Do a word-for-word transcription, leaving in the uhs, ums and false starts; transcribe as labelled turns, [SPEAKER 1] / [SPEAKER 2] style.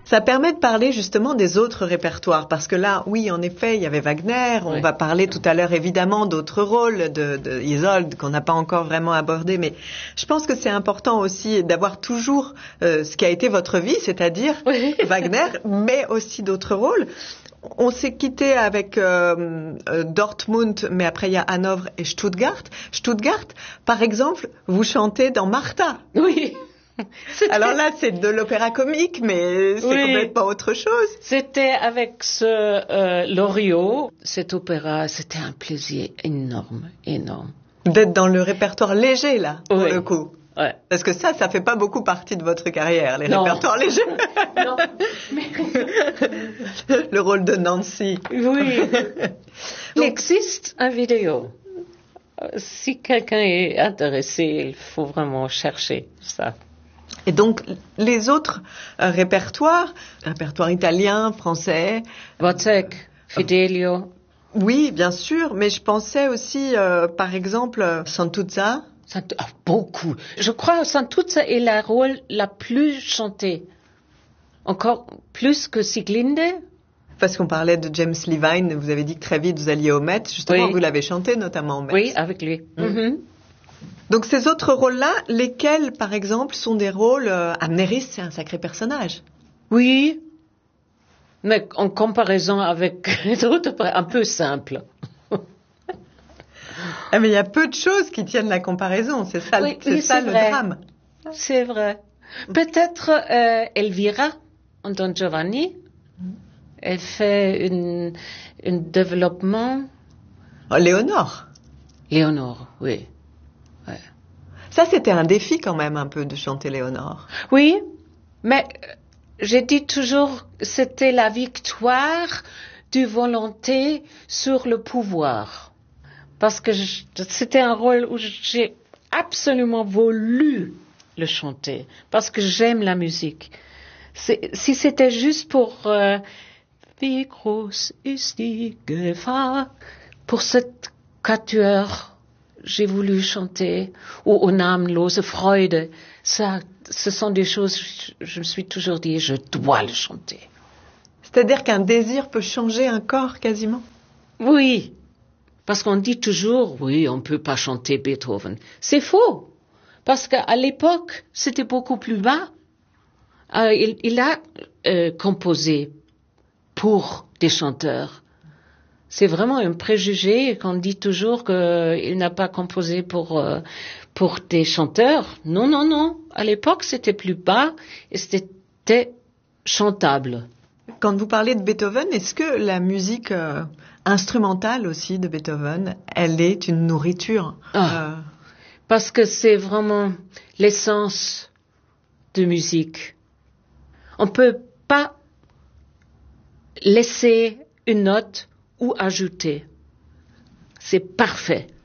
[SPEAKER 1] Ça permet de parler justement des autres répertoires, parce que là, oui, en effet, il y avait Wagner, on
[SPEAKER 2] oui.
[SPEAKER 1] va parler tout à l'heure évidemment d'autres rôles, de, de Isolde, qu'on n'a pas encore vraiment abordé, mais je pense que c'est important aussi d'avoir toujours euh, ce qui a été votre vie, c'est-à-dire
[SPEAKER 2] oui.
[SPEAKER 1] Wagner, mais aussi d'autres rôles. On s'est quitté avec euh, euh, Dortmund, mais après il y a Hanovre et Stuttgart. Stuttgart, par exemple, vous chantez dans Martha.
[SPEAKER 2] Oui.
[SPEAKER 1] C'était... Alors là, c'est de l'opéra comique, mais c'est
[SPEAKER 2] oui.
[SPEAKER 1] complètement autre chose.
[SPEAKER 2] C'était avec ce euh, Loriot, cet opéra, c'était un plaisir énorme, énorme.
[SPEAKER 1] D'être dans le répertoire léger, là, pour
[SPEAKER 2] oui.
[SPEAKER 1] le coup.
[SPEAKER 2] Ouais.
[SPEAKER 1] Parce que ça, ça fait pas beaucoup partie de votre carrière, les
[SPEAKER 2] non.
[SPEAKER 1] répertoires légers.
[SPEAKER 2] non. Mais...
[SPEAKER 1] le rôle de Nancy.
[SPEAKER 2] Oui. Il existe une vidéo. Si quelqu'un est intéressé, il faut vraiment chercher ça.
[SPEAKER 1] Et donc, les autres euh, répertoires, répertoire italien, français...
[SPEAKER 2] Wozzeck, Fidelio.
[SPEAKER 1] Oui, bien sûr, mais je pensais aussi, euh, par exemple, Santuzza.
[SPEAKER 2] Sant- ah, beaucoup. Je crois que Santuzza est la rôle la plus chantée. Encore plus que Sieglinde.
[SPEAKER 1] Parce qu'on parlait de James Levine, vous avez dit que très vite vous alliez au Met. Justement,
[SPEAKER 2] oui.
[SPEAKER 1] vous l'avez chanté notamment au Met.
[SPEAKER 2] Oui, avec lui. Mm. Mm-hmm.
[SPEAKER 1] Donc ces autres rôles-là, lesquels, par exemple, sont des rôles... Euh, Amneris, c'est un sacré personnage.
[SPEAKER 2] Oui, mais en comparaison avec d'autres, un peu simple.
[SPEAKER 1] Ah, mais il y a peu de choses qui tiennent la comparaison, c'est ça,
[SPEAKER 2] oui,
[SPEAKER 1] c'est
[SPEAKER 2] oui,
[SPEAKER 1] ça
[SPEAKER 2] c'est
[SPEAKER 1] le
[SPEAKER 2] vrai.
[SPEAKER 1] drame.
[SPEAKER 2] C'est vrai. Peut-être euh, Elvira, en Don Giovanni, elle fait une, un développement...
[SPEAKER 1] Oh, Léonore.
[SPEAKER 2] Léonore, oui. Ouais.
[SPEAKER 1] Ça, c'était un défi quand même un peu de chanter Léonore.
[SPEAKER 2] Oui, mais j'ai dit toujours c'était la victoire du volonté sur le pouvoir. Parce que je, c'était un rôle où j'ai absolument voulu le chanter. Parce que j'aime la musique. C'est, si c'était juste pour euh, Wie groß ist die Gefahr, pour cette quatuor, j'ai voulu chanter, ou O namenlose Freude. Ça, ce sont des choses, je, je me suis toujours dit, je dois le chanter.
[SPEAKER 1] C'est-à-dire qu'un désir peut changer un corps quasiment.
[SPEAKER 2] Oui, parce qu'on dit toujours, oui, on ne peut pas chanter Beethoven. C'est faux, parce qu'à l'époque, c'était beaucoup plus bas. Euh, il, il a euh, composé pour des chanteurs. C'est vraiment un préjugé qu'on dit toujours qu'il n'a pas composé pour, euh, pour des chanteurs. Non, non, non. À l'époque, c'était plus bas et c'était chantable.
[SPEAKER 1] Quand vous parlez de Beethoven, est-ce que la musique euh, instrumentale aussi de Beethoven, elle est une nourriture
[SPEAKER 2] ah,
[SPEAKER 1] euh...
[SPEAKER 2] Parce que c'est vraiment l'essence de musique. On ne peut pas laisser une note ou ajouter. C'est parfait.